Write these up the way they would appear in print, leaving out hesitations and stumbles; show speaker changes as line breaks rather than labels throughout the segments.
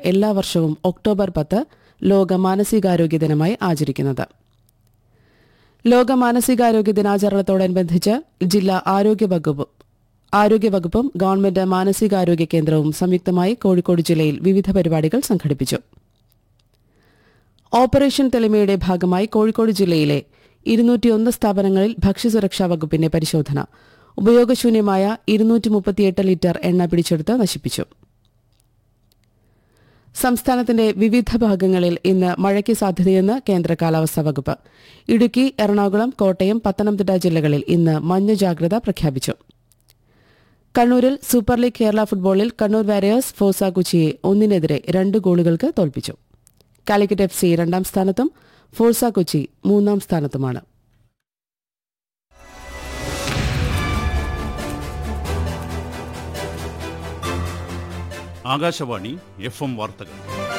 എല്ലാ വർഷവും ഒക്ടോബർ 10 ലോക മാനസികാരോഗ്യ ദിനമായി ആചരിക്കുന്നത്. ലോക മാനസികാരോഗ്യ ദിനാചരണത്തോടനുബന്ധിച്ച് ജില്ലാ ആരോഗ്യവകുപ്പും ഗവൺമെന്റ് മാനസികാരോഗ്യ കേന്ദ്രവും സംയുക്തമായി കോഴിക്കോട് ജില്ലയിൽ വിവിധ പരിപാടികൾ സംഘടിപ്പിച്ചു. ഓപ്പറേഷൻ തെളിമയുടെ ഭാഗമായി കോഴിക്കോട് ജില്ലയിലെ 201 സ്ഥാപനങ്ങളിൽ ഭക്ഷ്യസുരക്ഷാ വകുപ്പിന്റെ പരിശോധന. ഉപയോഗശൂന്യമായ 238 ലിറ്റർ എണ്ണ പിടിച്ചെടുത്ത് നശിപ്പിച്ചു. സംസ്ഥാനത്തിന്റെ വിവിധ ഭാഗങ്ങളിൽ ഇന്ന് മഴയ്ക്ക് സാധ്യതയെന്ന് കേന്ദ്ര കാലാവസ്ഥാ വകുപ്പ്. ഇടുക്കി, എറണാകുളം, കോട്ടയം, പത്തനംതിട്ട ജില്ലകളിൽ ഇന്ന് മഞ്ഞ ജാഗ്രത പ്രഖ്യാപിച്ചു. കണ്ണൂരിൽ സൂപ്പർ ലീഗ് കേരള ഫുട്ബോളിൽ കണ്ണൂർ വാരിയേഴ്സ് ഫോഴ്സ കൊച്ചിയെ 1-നെതിരെ 2 ഗോളുകൾക്ക് തോൽപ്പിച്ചു. കാലിക്കറ്റ് FC 2ാം സ്ഥാനത്തും ഫോഴ്സ കൊച്ചി 3ാം സ്ഥാനത്തുമാണ്.
ആകാശവാണി FM വാർത്തകൾ.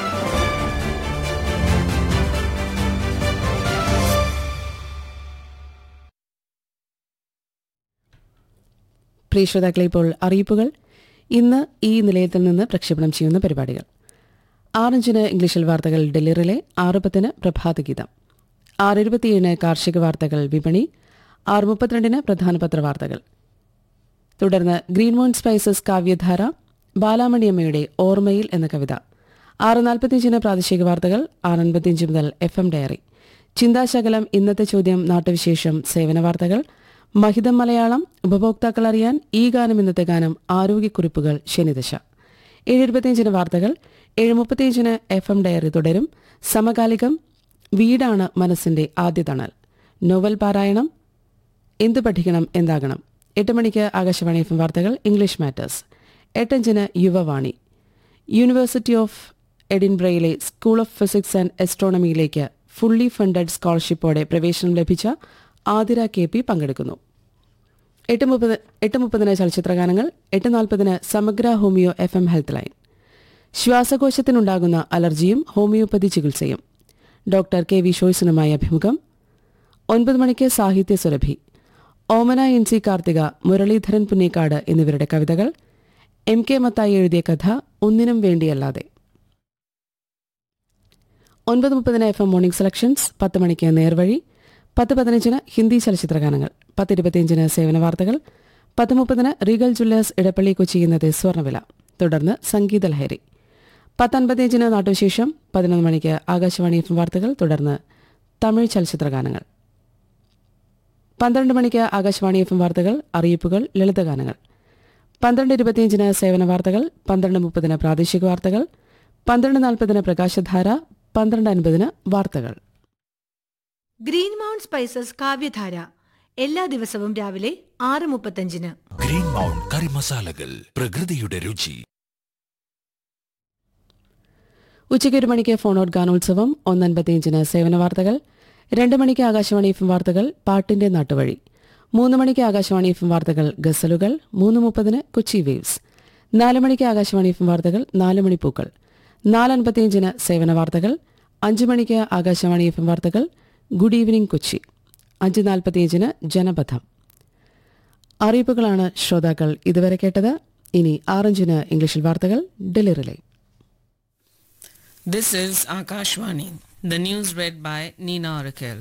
പ്രിയ ശ്രോതാക്കളെ, ഇപ്പോൾ അറിയിപ്പുകൾ. ഇന്ന് ഈ നിലയത്തിൽ നിന്ന് പ്രക്ഷേപണം ചെയ്യുന്ന പരിപാടികൾ: 6:05 ഇംഗ്ലീഷിൽ വാർത്തകൾ ഡൽഹിയിലെ, 6:10 പ്രഭാതഗീതം, 6:27 കാർഷിക വാർത്തകൾ വിപണി, 6:32 പ്രധാന പത്രവാർത്തകൾ. തുടർന്ന് ഗ്രീൻമോൺ സ്പൈസസ് കാവ്യധാര, ബാലാമണിയമ്മയുടെ ഓർമ്മയിൽ എന്ന കവിത, 6:45 പ്രാദേശിക വാർത്തകൾ, 6:55 മുതൽ FM ഡയറി, ചിന്താശകലം, ഇന്നത്തെ ചോദ്യം, നാട്ടുവിശേഷം, സേവന വാർത്തകൾ, മഹിതം മലയാളം, ഉപഭോക്താക്കൾ അറിയാൻ ഈ ഗാനം, ഇന്നത്തെ ഗാനം, ആരോഗ്യക്കുറിപ്പുകൾ, ശനിദശ. 7:25 വാർത്തകൾ, 7:35 FM ഡയറി തുടരും. സമകാലികം, വീടാണ് മനസ്സിന്റെ ആദ്യ തണൽ, നോവൽ പാരായണം, എന്തു പഠിക്കണം എന്താകണം. 8 മണിക്ക് ആകാശവാണി FM വാർത്തകൾ English matters. 8:05 Yuvavani. University of എഡിൻബ്രയിലെ school of physics and ആസ്ട്രോണമിയിലേക്ക് fully funded സ്കോളർഷിപ്പോടെ പ്രവേശനം ലഭിച്ച ആതിര KP പങ്കെടുക്കുന്നു. 8:30 ചലച്ചിത്രഗാനങ്ങൾ. 8:40 സമഗ്ര homeo FM health line. ശ്വാസകോശത്തിനുണ്ടാകുന്ന അലർജിയും homeopathy ചികിത്സയും, ഡോക്ടർ KV ഷോയ്സനുമായി അഭിമുഖം. 9 മണിക്ക് സാഹിത്യ സുരഭി. ഓമന NC കാർത്തിക, മുരളീധരൻ പുന്നേക്കാട് എന്നിവരുടെ കവിതകൾ. MK മത്തായി എഴുതിയ കഥ ഒന്നിനും വേണ്ടിയല്ലാതെ. 9:30 FM മോർണിംഗ് സെലക്ഷൻസ്. 10 മണിക്ക് നേർവഴി. 10:15 ഹിന്ദി ചലച്ചിത്രഗാനങ്ങൾ. 10:25 സേവന വാർത്തകൾ. 10:30 റീഗൽ ജ്വല്ലേഴ്സ് ഇടപ്പള്ളി കൊച്ചി ഇന്നത്തെ സ്വർണ്ണവില. തുടർന്ന് സംഗീത ലഹരി. 10:55 നാട്ടുവിശേഷം. 11 മണിക്ക് ആകാശവാണി FM വാർത്തകൾ. തുടർന്ന് തമിഴ് ചലച്ചിത്രഗാനങ്ങൾ. 12 മണിക്ക് ആകാശവാണി FM വാർത്തകൾ, അറിയിപ്പുകൾ, ലളിതഗാനങ്ങൾ. 12:25 സേവന വാർത്തകൾ. 12:30 പ്രാദേശിക വാർത്തകൾ. 12:40 പ്രകാശധാര. 12:50 വാർത്തകൾ.
ഗ്രീൻ മൗണ്ട് സ്പൈസസ് കാവ്യധാര എല്ലാ ദിവസവും രാവിലെ 6:35.
ഗ്രീൻ മൗണ്ട് കറി മസാലകൾ, പ്രകൃതിയുടെ രുചി.
ഉച്ചയ്ക്ക് 1 മണിക്ക് ഫോൺ ഔട്ട് ഗാനോത്സവം. 1:55 സേവന വാർത്തകൾ. 2 മണിക്ക് ആകാശവാണി FM വാർത്തകൾ, പാട്ടിന്റെ നാട്ടുവഴി. 3 മണിക്ക് ആകാശവാണി FM വാർത്തകൾ, ഗസലുകൾ. 3:30 കൊച്ചി വേവ്സ്. 4 മണിക്ക് ആകാശവാണി FM വാർത്തകൾ, 4 മണിപ്പൂക്കൾ. 4:55 സേവന വാർത്തകൾ. 5 മണിക്ക് ആകാശവാണി FM വാർത്തകൾ, ഗുഡ് ഈവനിംഗ് കൊച്ചി. 5:45 ജനപഥം. അറിയിപ്പുകളാണ് ശ്രോതാക്കൾ ഇതുവരെ കേട്ടത്. ഇനി 6:05 ഇംഗ്ലീഷിൽ വാർത്തകൾ ഡൽഹിയിലെ.
This is Akashvani. The news read by Nina Rakel.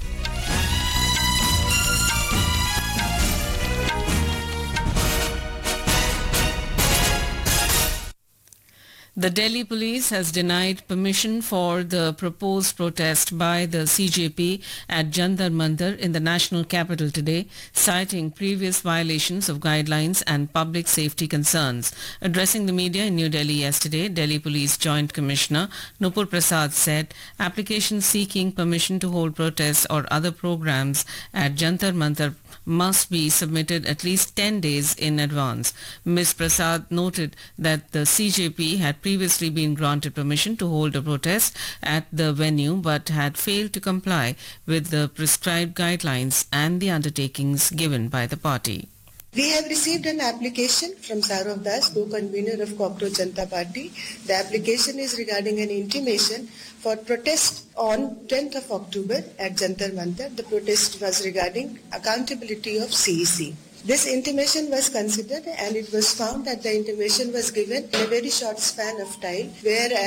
The Delhi police has denied permission for the proposed protest by the CJP at Jantar Mantar in the national capital today, citing previous violations of guidelines and public safety concerns. Addressing the media in New Delhi yesterday, Delhi Police Joint Commissioner Nupur Prasad said applications seeking permission to hold protests or other programs at Jantar Mantar must be submitted at least 10 days in advance. Ms. Prasad noted that the CJP had previously been granted permission to hold a protest at the venue but had failed to comply with the prescribed guidelines and the undertakings given by the party.
We have received an application from Saurav Das, co-convener of Cockroach Janata Party. The application is regarding an intimation for protest on 10th of October at Jantar Mantar. The protest was regarding accountability of CEC. This intimation was considered and it was found that the intimation was given in a very short span of time, where